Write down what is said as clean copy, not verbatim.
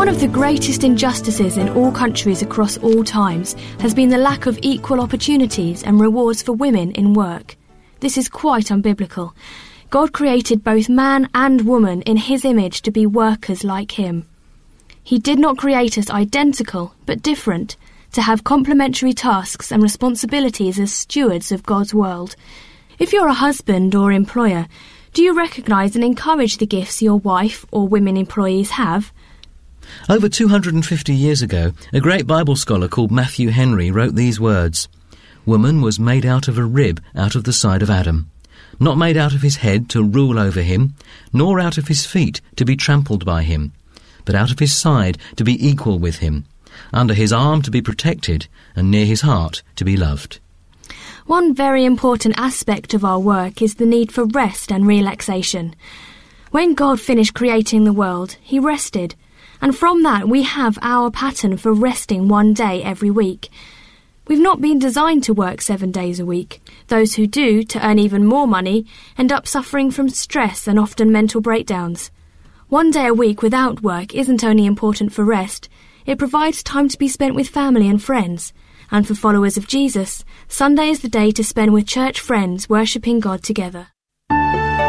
One of the greatest injustices in all countries across all times has been the lack of equal opportunities and rewards for women in work. This is quite unbiblical. God created both man and woman in his image to be workers like him. He did not create us identical, but different, to have complementary tasks and responsibilities as stewards of God's world. If you're a husband or employer, do you recognise and encourage the gifts your wife or women employees have? Over 250 years ago, a great Bible scholar called Matthew Henry wrote these words: "Woman was made out of a rib out of the side of Adam, not made out of his head to rule over him, nor out of his feet to be trampled by him, but out of his side to be equal with him, under his arm to be protected, and near his heart to be loved." One very important aspect of our work is the need for rest and relaxation. When God finished creating the world, he rested, and from that we have our pattern for resting one day every week. We've not been designed to work 7 days a week. Those who do, to earn even more money, end up suffering from stress and often mental breakdowns. 1 day a week without work isn't only important for rest, it provides time to be spent with family and friends. And for followers of Jesus, Sunday is the day to spend with church friends worshipping God together.